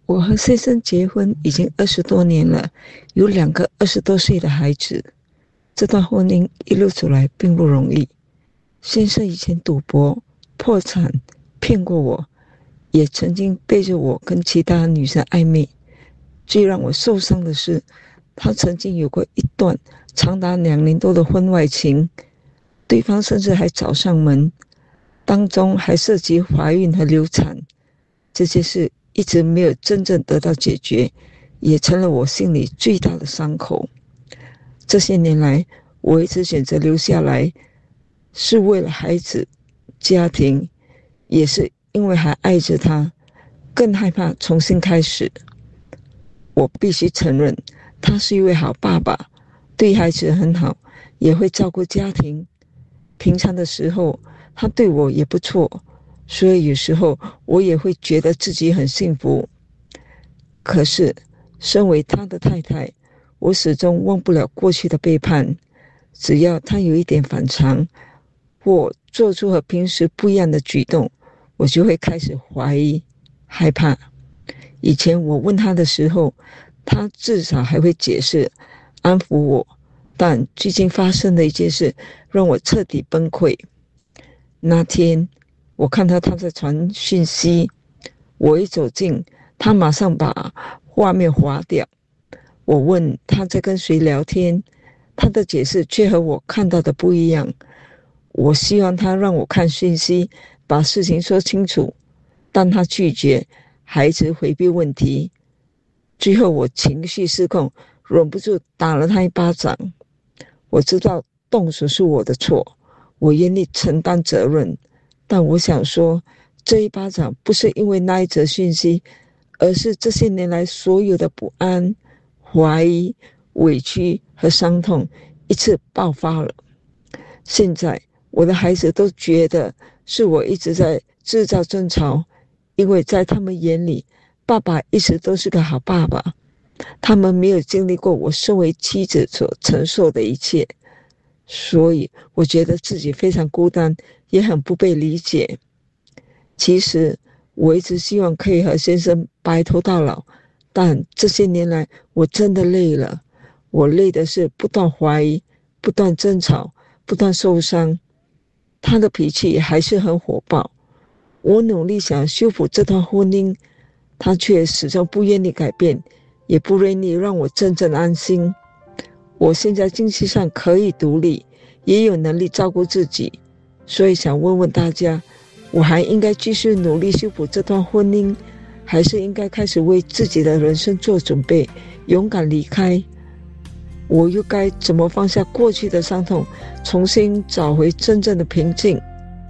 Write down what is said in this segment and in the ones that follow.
我和先生结婚已经20多年了，有2个20多岁的孩子。这段婚姻一路走来并不容易。先生以前赌博、破产，骗过我，也曾经背着我跟其他女生暧昧。最让我受伤的是，他曾经有过一段长达2年多的婚外情，对方甚至还找上门，当中还涉及怀孕和流产。这些事一直没有真正得到解决，也成了我心里最大的伤口。这些年来，我一直选择留下来，是为了孩子、家庭，也是因为还爱着他，更害怕重新开始。我必须承认，他是一位好爸爸，对孩子很好，也会照顾家庭。平常的时候，他对我也不错，所以有时候我也会觉得自己很幸福。可是，身为他的太太，我始终忘不了过去的背叛。只要他有一点反常，或做出和平时不一样的举动，我就会开始怀疑、害怕。以前我问他的时候，他至少还会解释、安抚我，但最近发生的一件事让我彻底崩溃。那天，我看到他在传讯息，我一走近，他马上把画面划掉。我问他在跟谁聊天，他的解释却和我看到的不一样。我希望他让我看讯息，把事情说清楚，但他拒绝，还一直回避问题。最后我情绪失控，忍不住打了他一巴掌。我知道动手是我的错，我愿意承担责任，但我想说，这一巴掌不是因为那一则讯息，而是这些年来所有的不安、怀疑、委屈和伤痛一次爆发了。现在我的孩子都觉得是我一直在制造争吵，因为在他们眼里，爸爸一直都是个好爸爸。他们没有经历过我身为妻子所承受的一切，所以我觉得自己非常孤单，也很不被理解。其实我一直希望可以和先生白头到老，但这些年来我真的累了。我累的是不断怀疑、不断争吵、不断受伤。他的脾气还是很火爆，我努力想修复这段婚姻，他却始终不愿意改变，也不愿意让我真正安心。我现在经济上可以独立，也有能力照顾自己，所以想问问大家，我还应该继续努力修复这段婚姻，还是应该开始为自己的人生做准备，勇敢离开？我又该怎么放下过去的伤痛，重新找回真正的平静？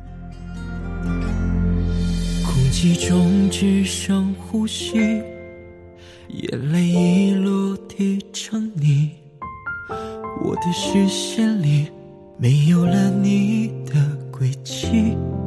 空气中只剩呼吸，眼泪一落地成泥，我的视线里没有了你的轨迹。